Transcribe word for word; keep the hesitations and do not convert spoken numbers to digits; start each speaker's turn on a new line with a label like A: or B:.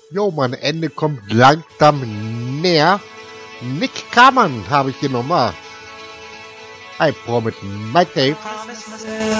A: Jo, mein Ende kommt langsam näher. Nick Kamen habe ich hier nochmal. I promise, my Dave.